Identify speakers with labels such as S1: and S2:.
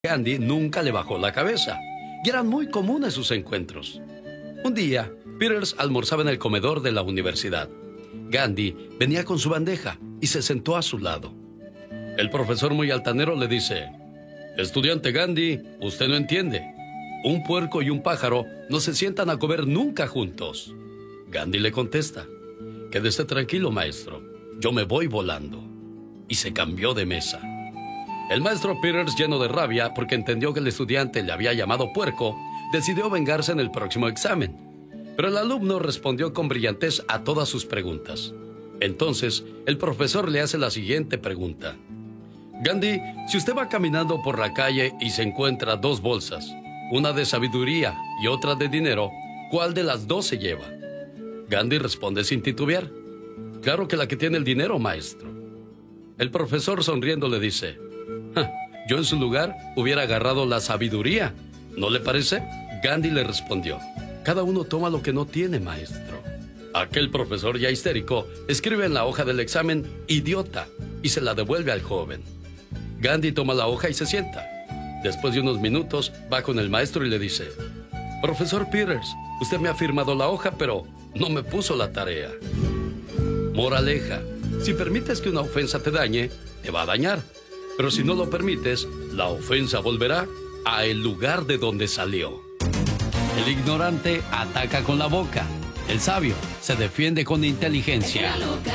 S1: Gandhi nunca le bajó la cabeza y eran muy comunes sus encuentros. Un día, Peters almorzaba en el comedor de la universidad. Gandhi venía con su bandeja y se sentó a su lado. El profesor, muy altanero, le dice: «Estudiante Gandhi, usted no entiende. Un puerco y un pájaro no se sientan a comer nunca juntos». Gandhi le contesta: «Quédese tranquilo, maestro. Yo me voy volando». Y se cambió de mesa. El maestro Peters, lleno de rabia porque entendió que el estudiante le había llamado puerco, decidió vengarse en el próximo examen. Pero el alumno respondió con brillantez a todas sus preguntas. Entonces, el profesor le hace la siguiente pregunta: «Gandhi, si usted va caminando por la calle y se encuentra dos bolsas, una de sabiduría y otra de dinero, ¿cuál de las dos se lleva?». Gandhi responde sin titubear: «Claro que la que tiene el dinero, maestro». El profesor, sonriendo, le dice: «Yo en su lugar hubiera agarrado la sabiduría, ¿no le parece?». Gandhi le respondió: «Cada uno toma lo que no tiene, maestro». Aquel profesor, ya histérico, escribe en la hoja del examen «idiota» y se la devuelve al joven. Gandhi toma la hoja y se sienta. Después de unos minutos, va con el maestro y le dice: «Profesor Peters, usted me ha firmado la hoja, pero no me puso la tarea». Moraleja: si permites que una ofensa te dañe, te va a dañar. Pero si no lo permites, la ofensa volverá a el lugar de donde salió. El ignorante ataca con la boca. El sabio se defiende con inteligencia.